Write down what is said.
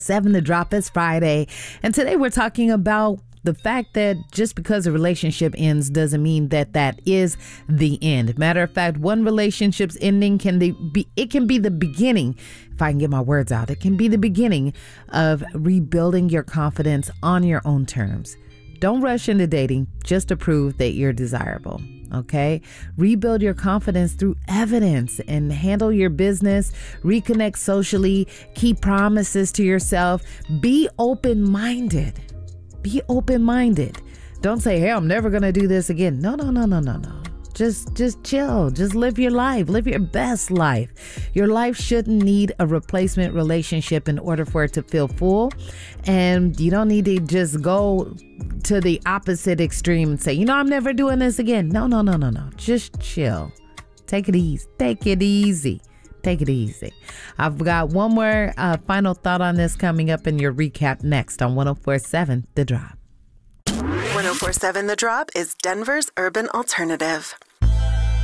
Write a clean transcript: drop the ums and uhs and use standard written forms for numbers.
7 The Drop is Friday. And today we're talking about the fact that just because a relationship ends doesn't mean that that is the end. Matter of fact, one relationship's ending can be the beginning. If I can get my words out, it can be the beginning of rebuilding your confidence on your own terms. Don't rush into dating just to prove that you're desirable. Okay? Rebuild your confidence through evidence and handle your business, reconnect socially, keep promises to yourself, be open-minded. Be open-minded. Don't say, hey, I'm never going to do this again. No. Just chill. Just live your life. Live your best life. Your life shouldn't need a replacement relationship in order for it to feel full. And you don't need to just go to the opposite extreme and say, I'm never doing this again. No. Just chill. Take it easy. Take it easy. I've got one more final thought on this coming up in your recap next on 104.7 The Drop. 104.7 The Drop is Denver's urban alternative.